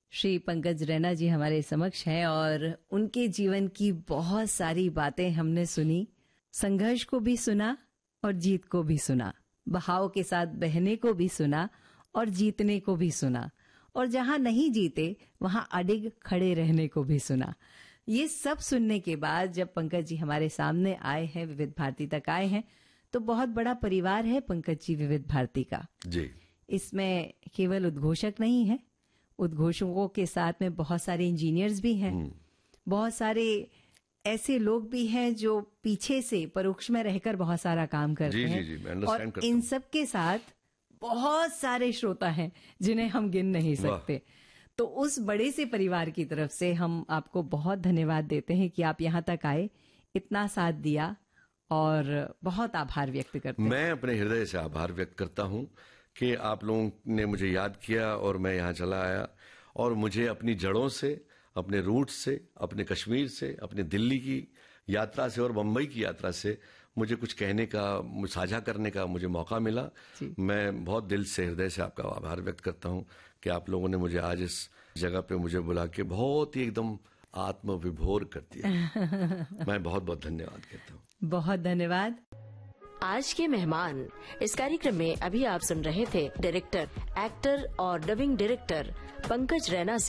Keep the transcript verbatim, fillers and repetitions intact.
श्री पंकज रैना जी हमारे समक्ष हैं और उनके जीवन की बहुत सारी बातें हमने सुनी, संघर्ष को भी सुना और जीत को भी सुना, बहाव के साथ बहने को भी सुना और जीतने को भी सुना, और जहां नहीं जीते वहां अडिग खड़े रहने को भी सुना। ये सब सुनने के बाद जब पंकज जी हमारे सामने आए हैं, विविध भारती तक आए हैं, तो बहुत बड़ा परिवार है पंकज जी विविध भारती का जी। इसमें केवल उद्घोषक नहीं है, उद्घोषकों के साथ में बहुत सारे इंजीनियर्स भी हैं, बहुत सारे ऐसे लोग भी हैं जो पीछे से परोक्ष में रहकर बहुत सारा काम करते जी, हैं जी, जी, मैं understand और करता इन हूं। सब के साथ बहुत सारे श्रोता हैं जिन्हें हम गिन नहीं सकते। तो उस बड़े से परिवार की तरफ से हम आपको बहुत धन्यवाद देते हैं कि आप यहाँ तक आए, इतना साथ दिया और बहुत आभार व्यक्त करते हैं। मैं अपने हृदय से आभार व्यक्त करता हूं कि आप लोगों ने मुझे याद किया और मैं यहाँ चला आया, और मुझे अपनी जड़ों से, अपने रूट से, अपने कश्मीर से, अपने दिल्ली की यात्रा से और मुंबई की यात्रा से मुझे कुछ कहने का, साझा करने का मुझे मौका मिला। मैं बहुत दिल से, हृदय से आपका आभार व्यक्त करता हूं कि आप लोगों ने मुझे आज इस जगह पे मुझे बुला के बहुत ही एकदम आत्मविभोर कर दिया। मैं बहुत बहुत धन्यवाद कहता हूँ। बहुत धन्यवाद। आज के मेहमान इस कार्यक्रम में अभी आप सुन रहे थे डायरेक्टर, एक्टर और डबिंग डायरेक्टर पंकज रैना से